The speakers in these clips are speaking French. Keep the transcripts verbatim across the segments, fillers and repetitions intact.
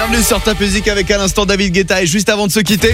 Bienvenue sur Top Music avec à l'instant David Guetta et juste avant de se quitter,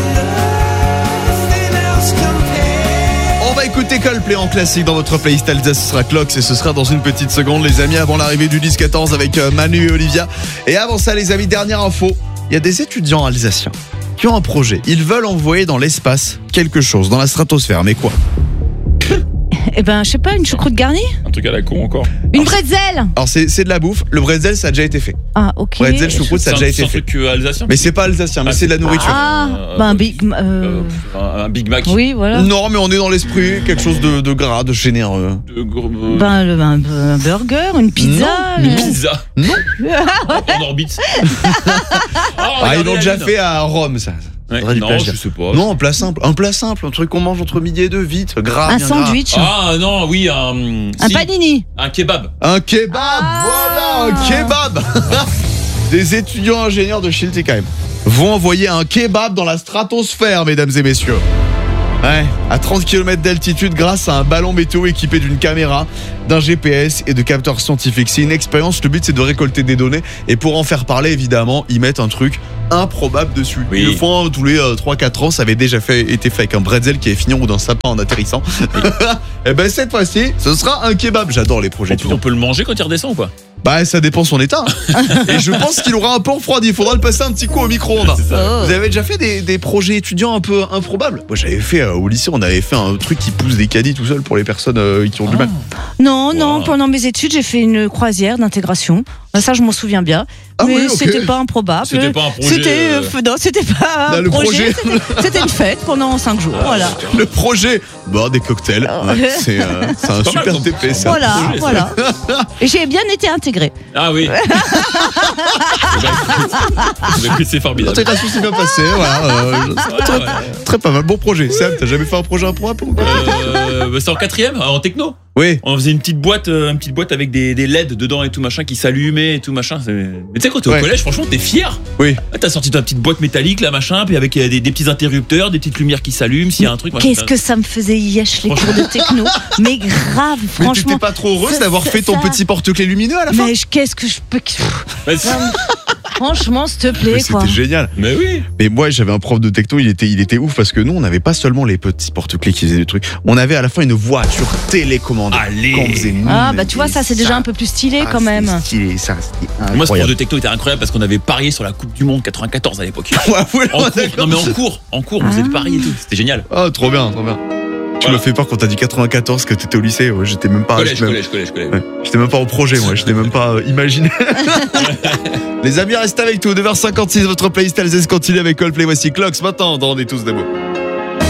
on va écouter Coldplay en classique dans votre playlist Alsace. Ce sera Clocks et ce sera dans une petite seconde les amis avant l'arrivée du dix quatorze avec Manu et Olivia. Et avant ça les amis, dernière info, il y a des étudiants alsaciens qui ont un projet. Ils veulent envoyer dans l'espace quelque chose, dans la stratosphère, mais quoi ? Eh ben, je sais pas, une choucroute garnie ? Un truc à la con encore. Une bretzel ? Alors c'est, c'est de la bouffe, le bretzel ça a déjà été fait. Ah, ok. Bretzel, choucroute ça a déjà été C'est un fait. truc euh, alsacien. Mais c'est pas alsacien, mais Ah, c'est de la nourriture. Ah, Euh, bah un euh, Big... Euh, Euh... un, un Big Mac. Oui, voilà. Non, mais on est dans l'esprit, quelque chose de, de gras, de généreux. De gros- euh, Ben, le, un, un burger, une pizza. Non, une euh, pizza. Non. En orbite. Ah, ils l'ont déjà fait à Rome, ça. Ouais, Faudrait du non, plaisir. je sais pas. Non, un plat simple, un plat simple, un truc qu'on mange entre midi et deux, vite, gras, Un bien sandwich. Ah non, oui, un. Un si, panini. Un kebab. gras. Un kebab, Ah. voilà, un kebab. Des étudiants ingénieurs de Schiltigheim vont envoyer un kebab dans la stratosphère, mesdames et messieurs. Ouais, à trente kilomètres d'altitude grâce à un ballon météo équipé d'une caméra, d'un G P S et de capteurs scientifiques. C'est une expérience, le but c'est de récolter des données et pour en faire parler évidemment, ils mettent un truc improbable dessus. Oui. Ils le font tous les euh, trois quatre ans, ça avait déjà fait, été fait avec un bretzel qui est fini en haut d'un sapin en atterrissant. Et ben cette fois-ci, ce sera un kebab. J'adore les projets. On peut, on peut le manger quand il redescend ou pas? Bah ça dépend son état. Et je pense qu'il aura un peu refroidi, il faudra le passer un petit coup au micro-ondes. C'est ça. Oh. Vous avez déjà fait des, des projets étudiants un peu improbables? Moi j'avais fait euh, au lycée, on avait fait un truc qui pousse des caddies tout seul pour les personnes euh, qui ont du mal. Non, non, Wow. pendant mes études, j'ai fait une croisière d'intégration. Ça, je m'en souviens bien. Ah mais oui, ok. c'était pas improbable. C'était pas un projet, C'était, euh, euh, non, c'était pas un Là, le projet. projet. C'était, c'était une fête pendant cinq jours. voilà. Le projet, bah des cocktails, ouais, c'est euh, c'est un C'est pas super mal, T P ça. Voilà, projet, ça. voilà. Et j'ai bien été intégrée. Ah oui. Écoute, c'est formidable. L'intégration s'est bien passée, voilà. euh, Ouais, très, ouais. très pas mal, bon projet. Sam, t'as jamais fait un projet improbable ou quoi? Euh, bah, c'est en quatrième, en techno. Oui. On faisait une petite boîte, euh, une petite boîte avec des, des L E D dedans et tout machin qui s'allumaient et tout machin. C'est- Mais tu sais quand t'es au Ouais. collège, franchement t'es fier. Oui. Ah, t'as sorti ta petite boîte métallique là machin, puis avec euh, des, des petits interrupteurs, des petites lumières qui s'allument, s'il y a un truc. machin. Qu'est-ce que ça me faisait yesh les cours de techno. Mais grave, Mais franchement. t'étais pas trop heureuse ça- d'avoir ça- fait ton ça- petit porte-clés lumineux à la fin? Mais je- qu'est-ce que je peux. Bah, c'est- Franchement, s'il te Mais plaît, quoi. c'était génial. Mais oui. Mais moi, j'avais un prof de techno, il était, il était ouf parce que nous, on n'avait pas seulement les petits porte-clés qui faisaient des trucs. On avait à la fin une voiture télécommandée. Allez. Qu'on faisait nous, Ah, mais bah tu vois, ça c'est déjà un peu plus stylé ah, quand même. c'était stylé, ça, c'était Moi ce cours incroyable. de techno était incroyable parce qu'on avait parié sur la Coupe du Monde quatre-vingt-quatorze à l'époque. Ouais, ouais, En ouais, cours, non mais en cours, en cours, on faisait des paris et tout, c'était génial. Oh, trop bien, trop bien. Tu Voilà. m'as fait peur quand t'as dit quatre-vingt-quatorze que t'étais au lycée. Ouais, j'étais même pas. Collège, j'étais même- collège, collège, collège. ouais, j'étais même pas au projet, moi. J'étais même pas euh, imaginé. Les amis, restez avec nous. deux heures cinquante-six, votre playlist Alsace continue avec Coldplay. Voici Clocks maintenant. On est tous debout.